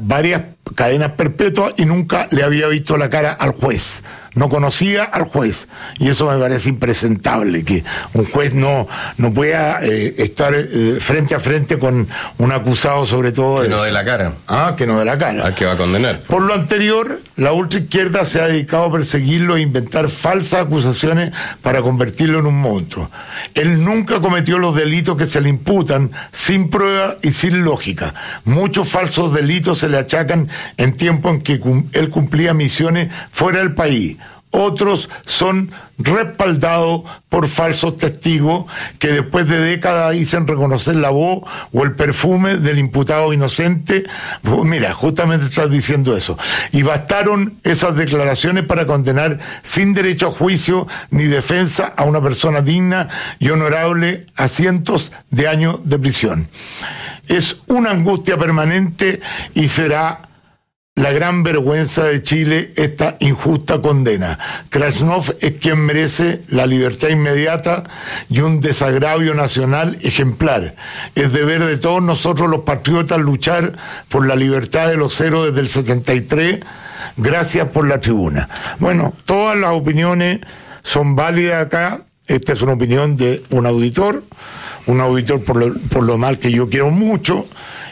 varias cadenas perpetuas y nunca le había visto la cara al juez. No conocía al juez, y eso me parece impresentable, que un juez no pueda estar frente a frente con un acusado, sobre todo que no dé la cara. Que no dé la cara. Al que va a condenar. Por lo anterior, la ultraizquierda se ha dedicado a perseguirlo e inventar falsas acusaciones para convertirlo en un monstruo. Él nunca cometió los delitos que se le imputan, sin prueba y sin lógica. Muchos falsos delitos se le achacan en tiempo en que él cumplía misiones fuera del país. Otros son respaldados por falsos testigos que después de décadas dicen reconocer la voz o el perfume del imputado inocente. Mira, justamente estás diciendo eso. Y bastaron esas declaraciones para condenar sin derecho a juicio ni defensa a una persona digna y honorable a cientos de años de prisión. Es una angustia permanente y será la gran vergüenza de Chile esta injusta condena. Krasnov es quien merece la libertad inmediata y un desagravio nacional ejemplar. Es deber de todos nosotros los patriotas luchar por la libertad de los héroes del 73. Gracias por la tribuna. Bueno, todas las opiniones son válidas acá. Esta es una opinión de un auditor por lo mal que yo quiero mucho.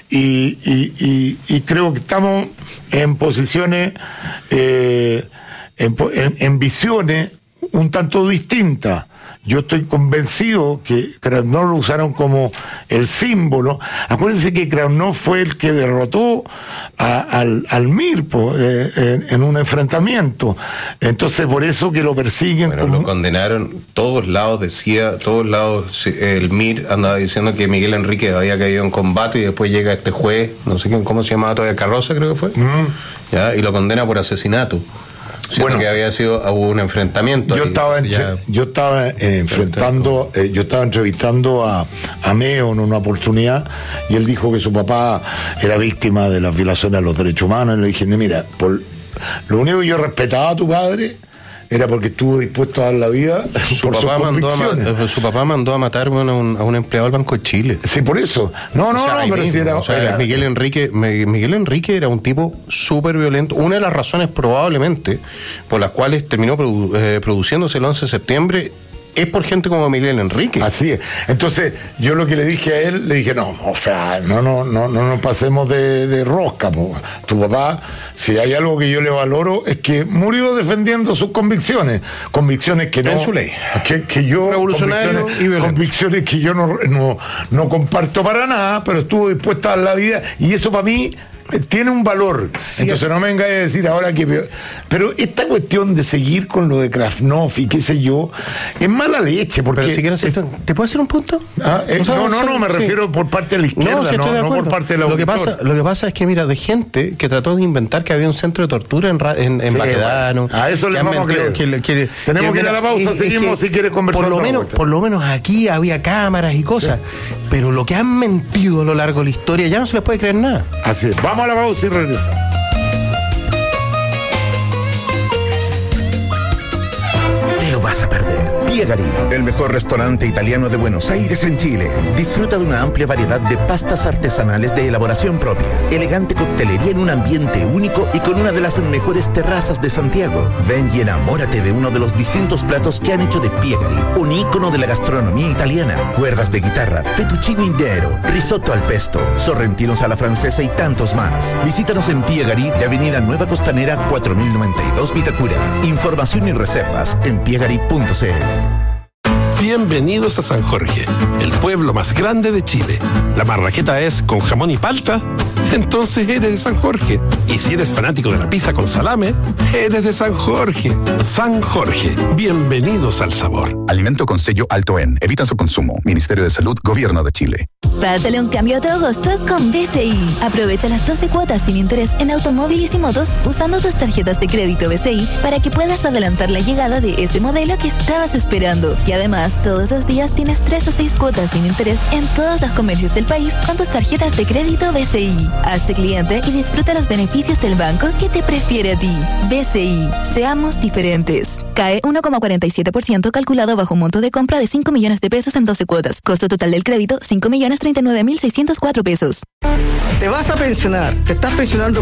Y creo que estamos en posiciones, en visiones un tanto distintas. Yo estoy convencido que Krasnov lo usaron como el símbolo. Acuérdense que Krasnov fue el que derrotó al Mirpo en un enfrentamiento. Entonces, por eso que lo persiguen. Bueno, lo condenaron, todos lados, el MIR andaba diciendo que Miguel Enrique había caído en combate, y después llega este juez, no sé quién, ¿cómo se llamaba todavía? Carroza, creo que fue. ¿Ya? Y lo condena por asesinato. Bueno, que hubo un enfrentamiento. Yo estaba entrevistando a Meo en una oportunidad, y él dijo que su papá era víctima de las violaciones a los derechos humanos, y le dije, mira, lo único que yo respetaba a tu padre era porque estuvo dispuesto a dar la vida por sus convicciones. Su papá mandó a matar a un empleado del Banco de Chile. Sí, por eso. Miguel Enrique era un tipo súper violento. Una de las razones probablemente por las cuales terminó produciéndose el 11 de septiembre es por gente como Miguel Enrique. Así es. Entonces, yo lo que le dije a él, le dije, no nos pasemos de rosca, po. Tu papá, si hay algo que yo le valoro, es que murió defendiendo sus convicciones que no... En su ley. Que yo... Revolucionario y violento. Convicciones que yo no comparto para nada, pero estuvo dispuesto a dar la vida, y eso para mí tiene un valor. Sí. Entonces no me venga a decir ahora que... Pero esta cuestión de seguir con lo de Krasnov y qué sé yo, es mala leche, porque... Pero si quieres, ¿te puedo hacer un punto? Me refiero por parte de la izquierda, no por parte de la oposición. Lo que pasa es que, mira, de gente que trató de inventar que había un centro de tortura en Baquedano. Bueno, a eso le vamos a creer. Tenemos que ir a la pausa, seguimos si quieres conversar. Por lo menos aquí había cámaras y cosas, pero lo que han mentido a lo largo de la historia ya no se les puede creer nada. Así es. Vamos a la pausa y regresamos. Te lo vas a perder. Piegari, el mejor restaurante italiano de Buenos Aires en Chile. Disfruta de una amplia variedad de pastas artesanales de elaboración propia, elegante coctelería en un ambiente único y con una de las mejores terrazas de Santiago. Ven y enamórate de uno de los distintos platos que han hecho de Piegari un ícono de la gastronomía italiana. Cuerdas de guitarra, fettuccine intero, risotto al pesto, sorrentinos a la francesa y tantos más. Visítanos en Piegari de Avenida Nueva Costanera 4092 Vitacura. Información y reservas en piegari.cl. Bienvenidos a San Jorge, el pueblo más grande de Chile. ¿La marraqueta es con jamón y palta? Entonces eres de San Jorge. Y si eres fanático de la pizza con salame, eres de San Jorge. San Jorge, bienvenidos al sabor. Alimento con sello Alto En. Evita su consumo. Ministerio de Salud, Gobierno de Chile. Pásale un cambio a tu agosto con BCI. Aprovecha las 12 cuotas sin interés en automóviles y motos usando tus tarjetas de crédito BCI para que puedas adelantar la llegada de ese modelo que estabas esperando. Y además, todos los días tienes 3 o 6 cuotas sin interés en todos los comercios del país con tus tarjetas de crédito BCI. Hazte cliente y disfruta los beneficios del banco que te prefiere a ti. BCI. Seamos diferentes. Cae 1,47% calculado bajo un monto de compra de 5 millones de pesos en 12 cuotas. Costo total del crédito, 5.039.604 pesos. Te vas a pensionar. Te estás pensionando